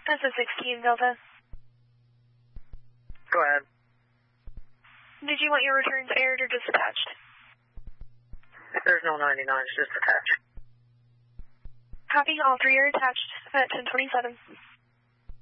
This is 16 Delta. Go ahead. Did you want your returns aired or just attached? There's no 99, it's just attached. Copy, all three are attached at 1027.